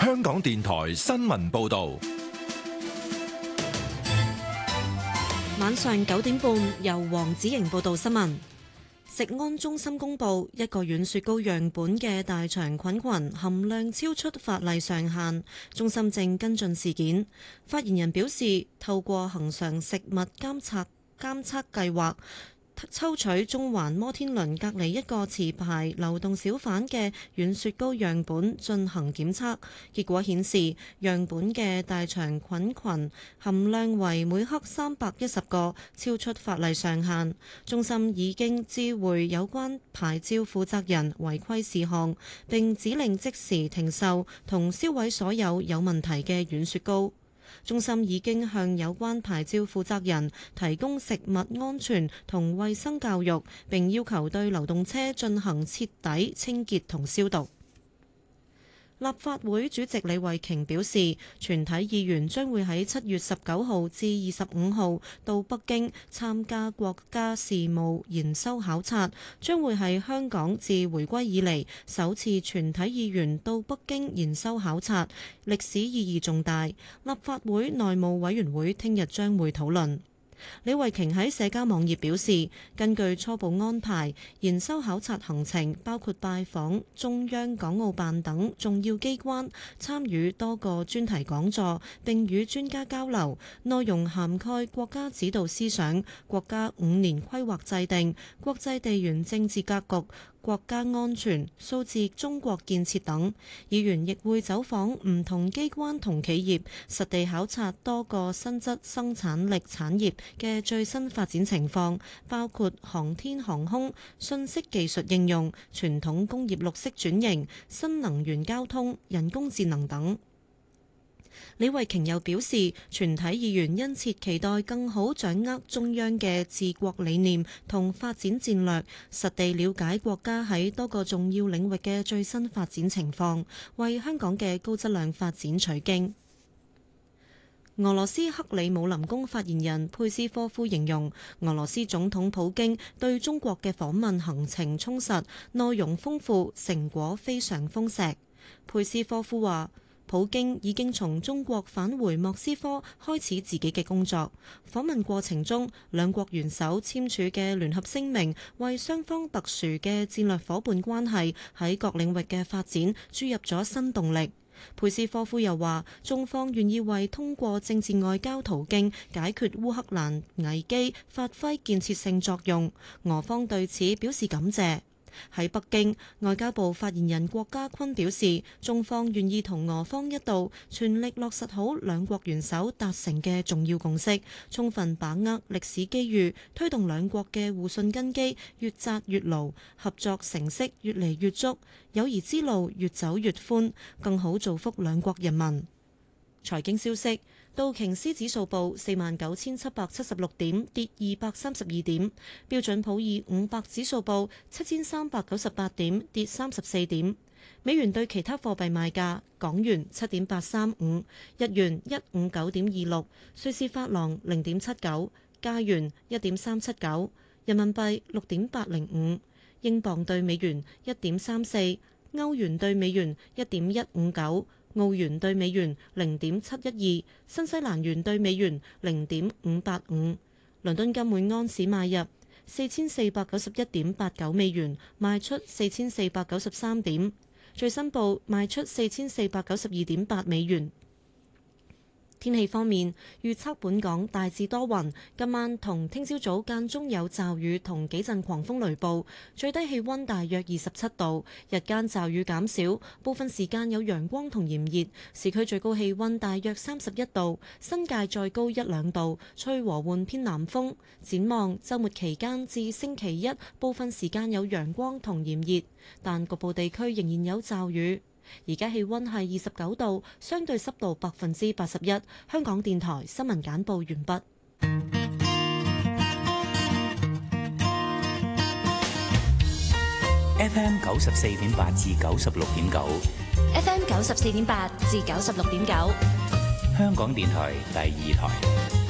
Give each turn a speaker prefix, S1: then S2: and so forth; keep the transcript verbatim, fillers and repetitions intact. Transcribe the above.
S1: 香港電台新聞報道。
S2: 晚上九點半，由黃子瑩報道新聞。食安中心公布一個軟雪糕樣本嘅大腸菌群含量超出法例上限，中心正跟進事件。發言人表示，透過恒常食物監察監測計劃，抽取中環摩天輪隔離一個持牌流動小販嘅軟雪糕樣本進行檢測，結果顯示樣本嘅大腸菌群含量為每克三百一十個，超出法例上限。中心已經知會有關牌照負責人違規事項，並指令即時停售同銷毀所有有問題嘅軟雪糕。中心已經向有關牌照負責人提供食物安全同衛生教育，並要求對流動車進行徹底清潔同消毒。立法會主席李慧瓊表示，全體議員將會喺七月十九號至二十五號到北京參加國家事務研修考察，將會係香港自回歸以嚟首次全體議員到北京研修考察，歷史意義重大。立法會內務委員會聽日將會討論。李慧瓊喺社交網頁表示，根據初步安排，研修考察行程包括拜訪中央港澳辦等重要機關，參與多個專題講座，並與專家交流，內容涵蓋國家指導思想、國家五年規劃制定、國際地緣政治格局、國家安全、數字中國建設等。議員亦會走訪唔同機關同企業，實地考察多個新質生產力產業嘅最新發展情況，包括航天航空、信息技術應用、傳統工業綠色轉型、新能源交通、人工智能等。李慧瓊又表示，全體議員殷切期待更好掌握中央嘅治國理念同發展戰略，實地了解國家喺多個重要領域嘅最新發展情況，為香港嘅高質量發展取經。俄羅斯克里姆林宮發言人佩斯科夫形容，俄羅斯總統普京對中國嘅訪問行程充實，內容豐富，成果非常豐碩。佩斯科夫話，普京已經從中國返回莫斯科，開始自己嘅工作。訪問過程中，兩國元首簽署嘅聯合聲明，為雙方特殊嘅戰略夥伴關係喺各領域嘅發展注入咗新動力。佩斯科夫又話，中方願意為通過政治外交途徑解決烏克蘭危機發揮建設性作用，俄方對此表示感謝。喺北京，外交部發言人郭家坤表示，中方願意同俄方一道，全力落實好兩國元首達成嘅重要共識，充分把握歷史機遇，推動兩國嘅互信根基越紮越牢，合作成色越嚟越足，友誼之路越走越寬，更好造福兩國人民。財經消息，道瓊斯指數報四萬九千七百七十六點，跌二百三十二點；標準普爾五百指數報七千三百九十八點，跌三十四點。美元對其他貨幣賣價：港元七點八三五，日元一五九點二六，瑞士法郎零點七九，加元一點三七九，人民幣六點八零五，英鎊對美元一點三四，歐元對美元一點一五九。澳元對美元零點七一二，新西蘭元對美元零點五八五。倫敦金每安士買入四千四百九十一點八九美元，賣出四千四百九十三點，最新報賣出四千四百九十二點八美元。天氣方面，預測本港大致多雲，今晚同聽朝早間中有驟雨同幾陣狂風雷暴，最低氣溫大約二十七度，日間驟雨減少，部分時間有陽光同炎熱，市區最高氣溫大約三十一度，新界再高一兩度，吹和緩偏南風。展望週末期間至星期一，部分時間有陽光同炎熱，但局部地區仍然有驟雨。而家氣溫係二十九度，相對濕度百分之八十一。香港電台新聞簡報完畢。
S3: F M 九十四點八至九十六點九
S4: ，F M 九十四點八至九十六點九，
S3: 香港電台第二台。